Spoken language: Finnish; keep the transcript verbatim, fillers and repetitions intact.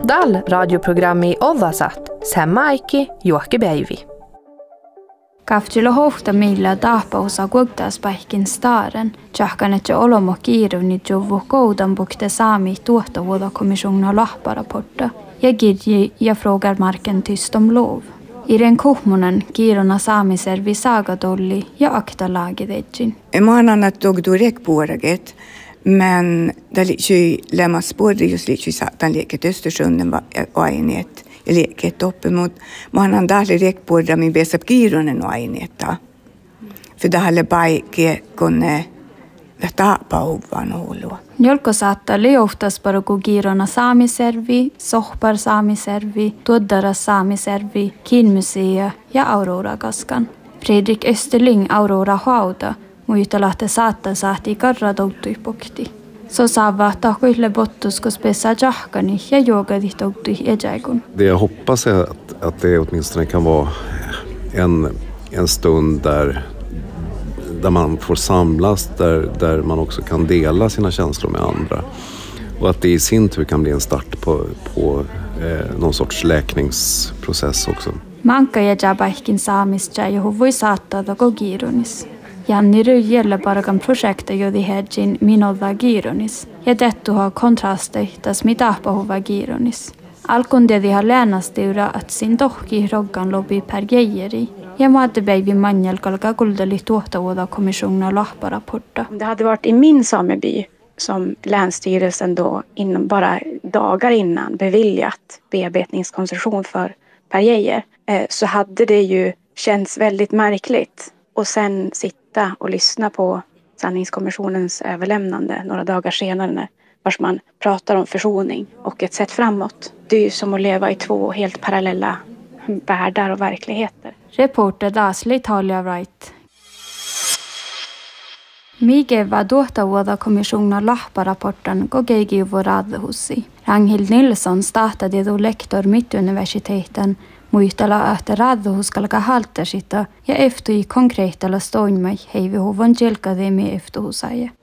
Dal radioprogrammi Ovasat, Semmaikki Juokkipäivi. Kaftilo hohta millä tahpausa kuoktaas päihkin staren, tjahkan että olomo kiiruni juvu koudan bukte saami tuottavuodakommissionen lahparaporta ja kirji ja frågar marken tyst om lov. I den kohmonen kiirona saamiservi saagadolli ja aktalagidetjin. Mä oon annat tog direkt puoraget, men det är lämmas både just lite satan leket Östersunden var aineet ja leket uppemot. Mä oon annat direkt puoraget min besap kiironen aineetta. För det hade bara kunna taapa huvan huolua. Jolko saattaa liuhtas paruku kiirona saamiservi, sohpar saamiservi, tuoddara saamiservi, kinmusea ja Aurora kaskan. Fredrik Österling Aurora hauda, muita lähtee saattaa saati karra touttui pokti. Så saava tahkoille bottusko spessa jahkani ja jogadi touttui ejaikun. Det jag hoppas är att, att det åtminstone kan vara en, en stund där där man får samlas, där, där man också kan dela sina känslor med andra. Och att det i sin tur kan bli en start på, på eh, någon sorts läkningsprocess också. Manka ja jabaihkin saamista ja huvui saattaa toko giirunis. Janni ryjällä parakan projekta jodi hedjin minolva giirunis. Ja tettuha kontrastei tas mitahpa huva giirunis. Alkon dediha läänastiura att sin tohki roggan lobi per geijeri. Ja maattepäivin manjal kalka kuldali tuottavuodakommissionen lahparaporta. Det hade varit i min sameby som länsstyrelsen då inom bara dagar innan beviljat bearbetningskoncession för Per Geijer, eh, så hade det ju känts väldigt märkligt. Och sen sitta och lyssna på sanningskommissionens överlämnande några dagar senare vars man pratar om försoning och ett sätt framåt. Det är ju som att leva i två helt parallella världar och verkligheter. Reporter Dasli Talia Wright. Mige var tuottavuodakommissionen lahparaporten kokeigi vuoradhussi. Ragnhild Nilsson startade då lektor Mittuniversiteten muistella että radhuuskalka haltasita ja eftui konkreettala stoimai heivi huvon jelkademi eftuhusaje.